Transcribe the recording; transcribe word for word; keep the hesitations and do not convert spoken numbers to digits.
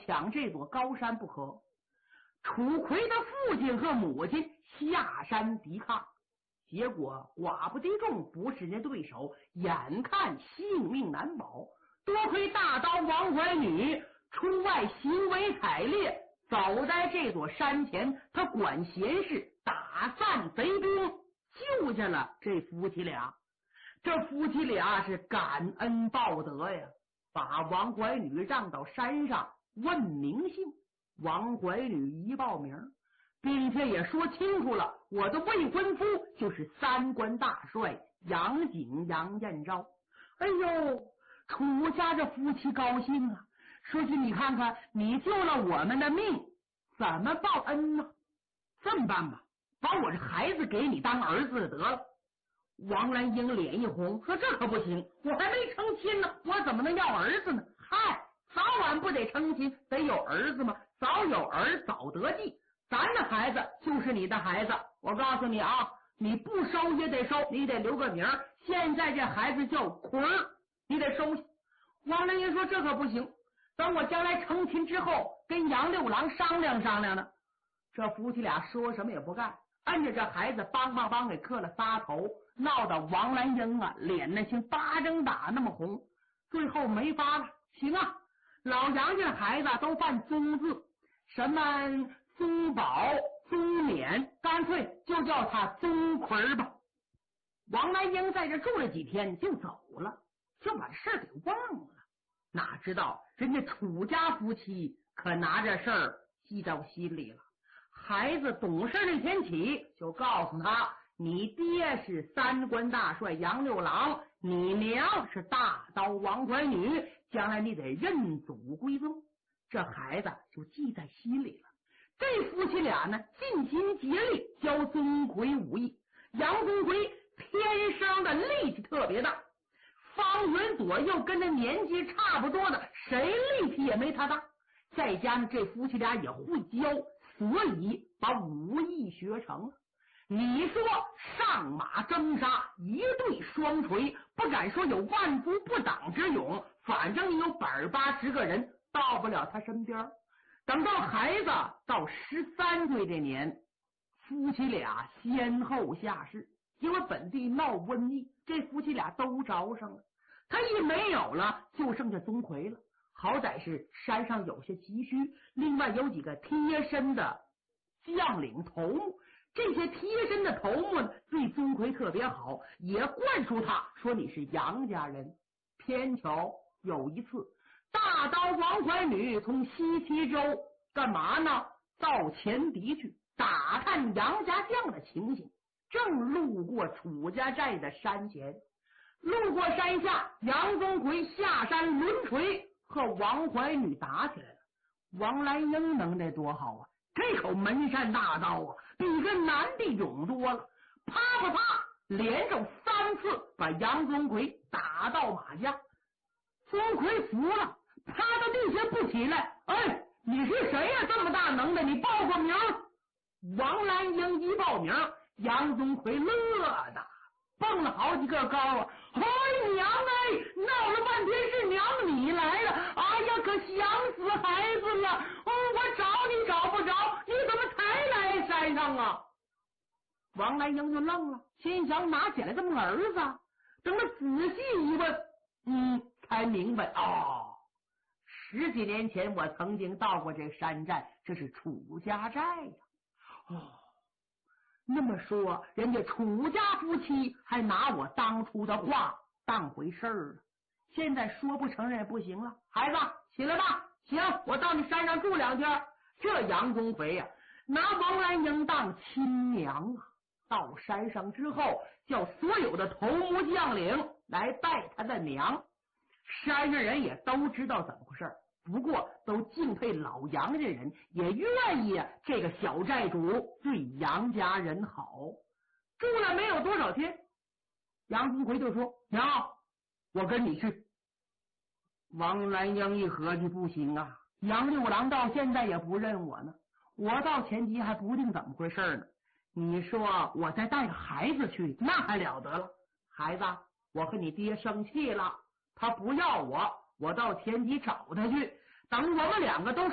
抢这座高山不可。楚奎的父亲和母亲下山抵抗，结果寡不敌众，不是人家对手，眼看性命难保。多亏大刀王怀女出外行为采猎，走在这座山前，他管闲事，打散贼兵，救下了这夫妻俩。这夫妻俩是感恩报德呀，把王怀女让到山上问名姓。王怀女一报名，并且也说清楚了，我的未婚夫就是三官大帅杨景杨彦昭。哎呦，楚家这夫妻高兴啊，说起你看看，你救了我们的命，怎么报恩呢？这么办吧，把我这孩子给你当儿子得了。王兰英脸一红，说这可不行，我还没成亲呢，我怎么能要儿子呢？嗨，早晚不得成亲，得有儿子吗？早有儿早得继，咱的孩子就是你的孩子。我告诉你啊，你不收也得收，你得留个名。现在这孩子叫奎儿，你得收下。王兰英说这可不行，等我将来成亲之后，跟杨六郎商量商量呢。这夫妻俩说什么也不干，按着这孩子梆梆梆给磕了仨头，闹到王兰英啊脸那像巴掌打那么红。最后没法了，行啊，老杨家的孩子都犯宗字，什么宗宝宗勉，干脆就叫他宗奎吧。王兰英在这住了几天就走了，就把事给忘了。哪知道人家楚家夫妻可拿这事儿记到心里了。孩子懂事那天起就告诉他，你爹是三官大帅杨六郎，你娘是大刀王怀女，将来你得认祖归宗。这孩子就记在心里了。这夫妻俩呢，尽心竭力教宗奎武艺。杨宗奎天生的力气特别大，方圆左右跟他年纪差不多的，谁力气也没他大。再加上这夫妻俩也会教，所以把武艺学成了。你说上马征杀，一对双锤，不敢说有万夫不挡之勇，反正有百八十个人到不了他身边。等到孩子到十三岁这年，夫妻俩先后下世，因为本地闹瘟疫，这夫妻俩都着上了。他一没有了，就剩下宗奎了。好歹是山上有些急需，另外有几个贴身的将领头目，这些贴身的头目呢，对宗奎特别好，也灌输他说你是杨家人。偏巧有一次，大刀王怀女从西岐州干嘛呢？到前敌去打探杨家将的情形，正路过楚家寨的山前。路过山下，杨宗奎下山抡锤和王怀女打起来了。王兰英能耐多好啊，这口门山大刀啊，比个男的勇多了。啪啪啪，连着三次把杨宗奎打到马下。宗奎服了，趴到地下不起来。哎，你是谁呀、啊？这么大能耐，你报个名。王兰英一报名，杨宗奎乐的蹦了好几个高啊！哎娘哎，闹了半天是娘你来了！哎呀，可想死孩子了！哦，我找你找不着，你怎么才来山上啊？王兰英就愣了，心想哪捡来这么个儿子？等他仔细一问，嗯，才明白哦，十几年前我曾经到过这山寨，这是楚家寨呀。哦。那么说人家楚家夫妻还拿我当初的话当回事儿了，现在说不承认也不行了。孩子起来吧，行，我到你山上住两天。这杨宗奎呀、啊，拿王兰英当亲娘啊。到山上之后，叫所有的头目将领来拜他的娘。山上人也都知道怎么回事，不过都敬佩老杨家人，也愿意这个小寨主对杨家人好。住了没有多少天，杨宗奎就说：娘，我跟你去。王兰英一合计，不行啊，杨六郎到现在也不认我呢，我到前期还不定怎么回事呢。你说我再带个孩子去，那还了得了。孩子，我和你爹生气了，他不要我，我到前期找他去，等我们两个都